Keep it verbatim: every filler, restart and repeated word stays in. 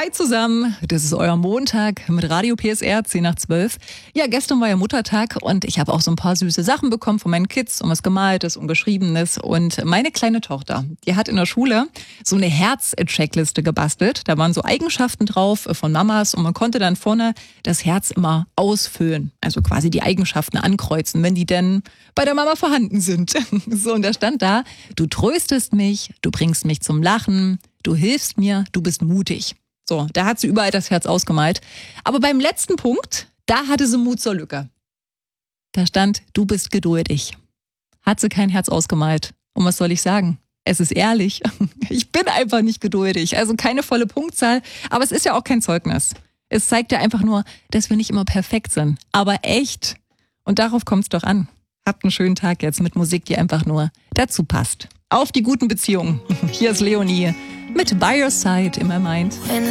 Hi zusammen, das ist euer Montag mit Radio P S R, zehn nach zwölf. Ja, gestern war ja Muttertag und ich habe auch so ein paar süße Sachen bekommen von meinen Kids, um was Gemaltes und Geschriebenes. Und meine kleine Tochter, die hat in der Schule so eine Herz-Checkliste gebastelt. Da waren so Eigenschaften drauf von Mamas und man konnte dann vorne das Herz immer ausfüllen. Also quasi die Eigenschaften ankreuzen, wenn die denn bei der Mama vorhanden sind. So, und da stand da, du tröstest mich, du bringst mich zum Lachen, du hilfst mir, du bist mutig. So, da hat sie überall das Herz ausgemalt. Aber beim letzten Punkt, da hatte sie Mut zur Lücke. Da stand, du bist geduldig. Hat sie kein Herz ausgemalt. Und was soll ich sagen? Es ist ehrlich. Ich bin einfach nicht geduldig. Also keine volle Punktzahl. Aber es ist ja auch kein Zeugnis. Es zeigt ja einfach nur, dass wir nicht immer perfekt sind. Aber echt. Und darauf kommt es doch an. Habt einen schönen Tag jetzt mit Musik, die einfach nur dazu passt. Auf die guten Beziehungen. Hier ist Leonie mit By Your Side in My Mind.